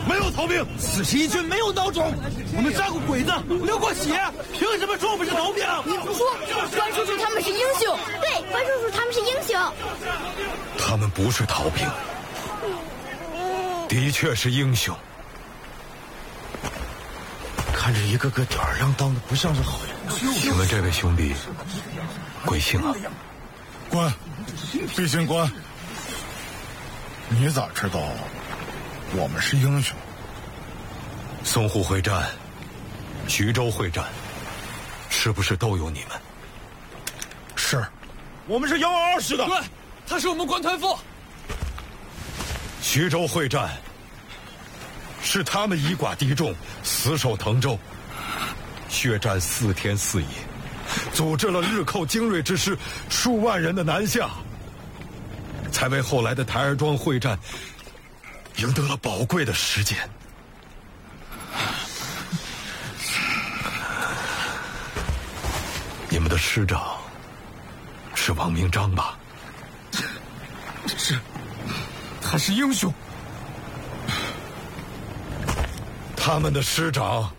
没有逃兵。 41军没有孬种，我们杀过鬼子，流过血，凭什么说我们是逃兵？ 你胡说！关叔叔他们是英雄。对，关叔叔他们是英雄。 他们不是逃兵，的确是英雄。 看着一个个吊儿郎当的，不像是好人。 请问这位兄弟贵姓啊？ 官，毕竟官，你咋知道我们是英雄？ 淞沪会战、徐州会战，是不是都有你们？ 是， 我们是122师的。对，他是我们关团副。 徐州会战，是他们以寡敌众，死守滕州，血战4天4夜，组织了日寇精锐之师数万人的南下，才为后来的台儿庄会战赢得了宝贵的时间。你们的师长是王明章吧？ 是，他是英雄。 他们的师长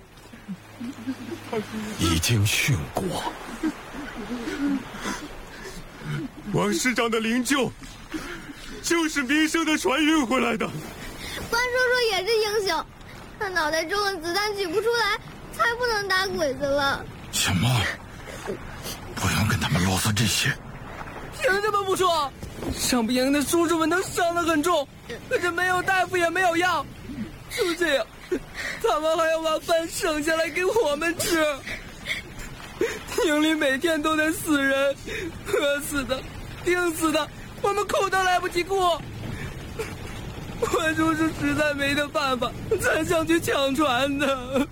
已经殉国。 王师长的灵柩就是民生的船运回来的。 关叔叔也是英雄，他脑袋中的子弹取不出来，才不能打鬼子了。 小猫，不用跟他们啰嗦这些。 凭什么不说？伤病营的叔叔们都伤得很重，可是没有大夫也没有药，就这样，他们还要把饭省下来给我们吃。营里每天都在死人，饿死的，病死的，我们口都来不及过。关叔叔实在没得办法，才想去抢船的。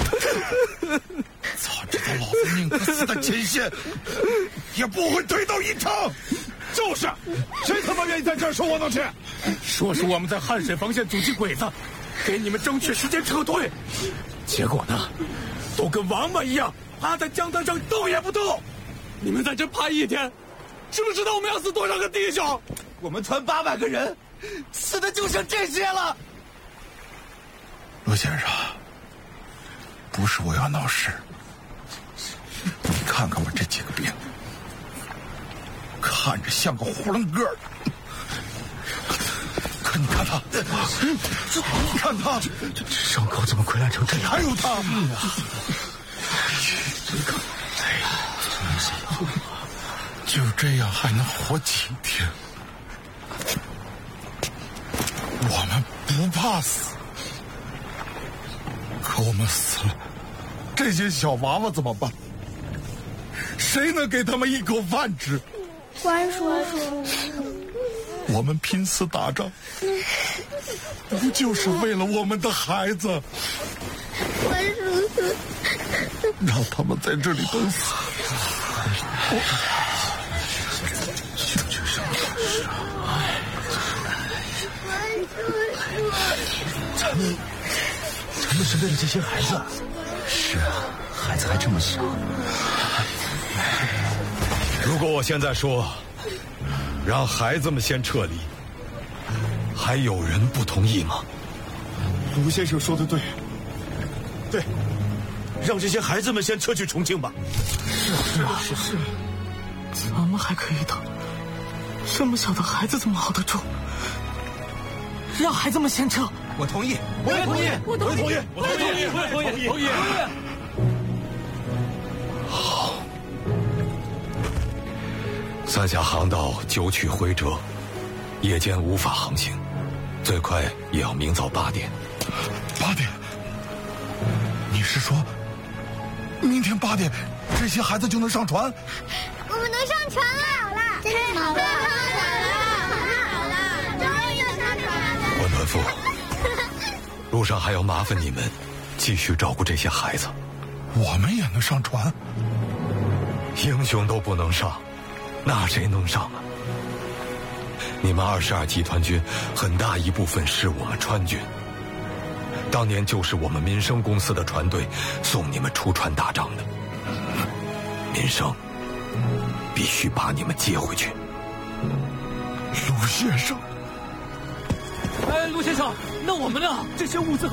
早知道老子宁可死在前线，也不会推到宜昌。 就是，谁他妈愿意在这儿说我能去？ 说是我们在汉水防线阻击鬼子，给你们争取时间撤退，结果呢，都跟王八一样，趴在江滩上动也不动。 你们在这趴1天，知不知道我们要死多少个弟兄？我们团800个人，死的就剩这些了。 罗先生，不是我要闹事，你看看我这几个兵，看着像个囫囵个儿，可你看他，你看他， 这伤口怎么溃烂成这样？ 还有他，就这样还能活几天？我们不怕死，可我们死了，这些小娃娃怎么办？谁能给他们一口饭吃？ 关叔叔， 我们拼死打仗，不就是为了我们的孩子？ 关叔叔， 让他们在这里等死。 咱们是为了这些孩子。是啊，孩子还这么小。 如果我现在说让孩子们先撤离，还有人不同意吗？ 卢先生说的对，对，让这些孩子们先撤去重庆吧。是， 咱们还可以等，这么小的孩子怎么熬得住？让孩子们先撤。 我同意， 我也同意， 我同意。 好，三峡航道9曲回折，夜间无法航行，最快也要明早8点。 8点？你是说明天8点这些孩子就能上船？ 我们能上船了！真好了！终于能上船了！ 关团副，路上还要麻烦你们继续照顾这些孩子。 我们也能上船？ 英雄都不能上，那谁能上啊？你们22集团军很大一部分是我们川军，当年就是我们民生公司的船队送你们出船打仗的。民生必须把你们接回去。 陆先生， 陆先生，那我们呢？这些物资和